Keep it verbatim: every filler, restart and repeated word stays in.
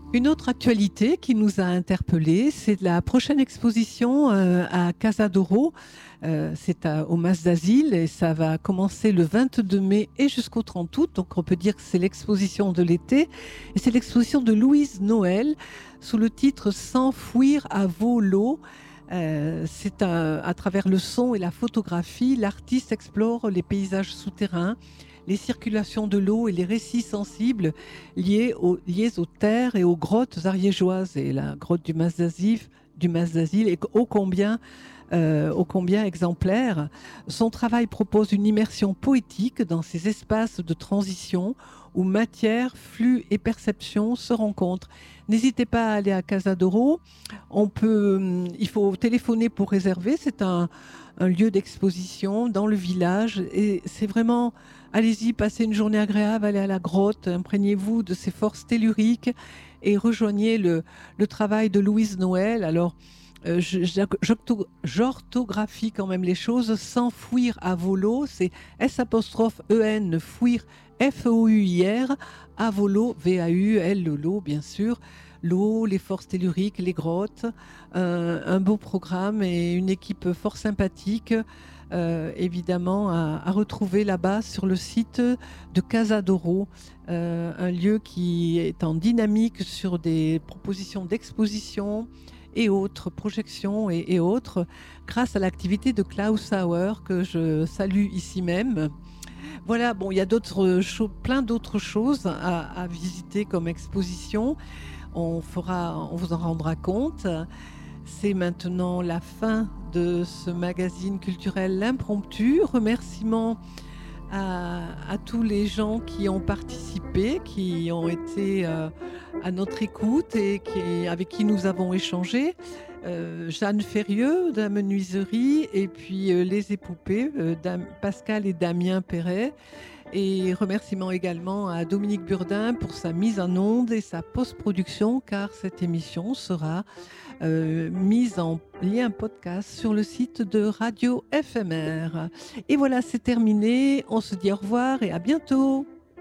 Une autre actualité qui nous a interpellés, c'est la prochaine exposition euh, à Casadoro. Euh, c'est à- au Mas d'Asile et ça va commencer le vingt-deux mai et jusqu'au trente août. Donc on peut dire que c'est l'exposition de l'été. Et c'est l'exposition de Louise Noël sous le titre S'enfouir à volo. Euh, c'est un- à travers le son et la photographie, l'artiste explore les paysages souterrains, les circulations de l'eau et les récits sensibles liés aux, liés aux terres et aux grottes ariégeoises. Et la grotte du Mas d'Asile, du Mas d'Asile est ô combien, euh, ô combien exemplaire. Son travail propose une immersion poétique dans ces espaces de transition où matière, flux et perception se rencontrent. N'hésitez pas à aller à Casadoro. On peut, il faut téléphoner pour réserver. C'est un, un lieu d'exposition dans le village et c'est vraiment, allez-y, passez une journée agréable, allez à la grotte, imprégnez-vous de ses forces telluriques et rejoignez le, le travail de Louise Noël. Alors, euh, je- j'octo- j'orthographie quand même les choses. S'enfouir à volo, c'est S apostrophe E N, fouir F O U I R, à volo, V A U L, le l'eau bien sûr. L'eau, les forces telluriques, les grottes, euh, un beau programme et une équipe fort sympathique, euh, évidemment, à, à retrouver là-bas sur le site de Casadoro, euh, un lieu qui est en dynamique sur des propositions d'exposition et autres projections et, et autres, grâce à l'activité de Klaus Sauer que je salue ici même. Voilà, bon, il y a d'autres cho- plein d'autres choses à, à visiter comme exposition. On fera, on vous en rendra compte. C'est maintenant la fin de ce magazine culturel L'Impromptu. Remerciements à, à tous les gens qui ont participé, qui ont été euh, à notre écoute et qui, avec qui nous avons échangé. Euh, Jeanne Ferrieux de la menuiserie et puis euh, les époupées, euh, Dam- Pascal et Damien Perret. Et remerciements également à Dominique Burdin pour sa mise en onde et sa post-production, car cette émission sera euh, mise en lien podcast sur le site de Radio F M R. Et voilà, c'est terminé. On se dit au revoir et à bientôt.